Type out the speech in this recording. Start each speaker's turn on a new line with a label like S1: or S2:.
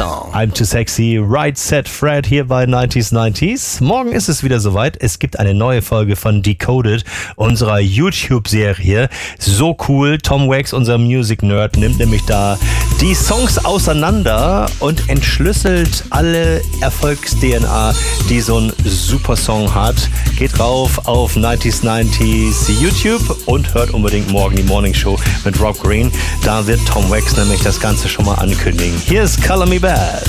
S1: Song.
S2: I'm Too Sexy, Right Set Fred hier bei 90s. Morgen ist es wieder soweit. Es gibt eine neue Folge von Decoded, unserer YouTube-Serie. So cool. Tom Wax, unser Music-Nerd, nimmt nämlich da die Songs auseinander und entschlüsselt alle Erfolgs-DNA, die so ein super Song hat. Geht rauf auf 90s YouTube und hört unbedingt morgen die Morning Show mit Rob Green. Da wird Tom Wax nämlich das Ganze schon mal ankündigen. Hier ist Color Me Bad.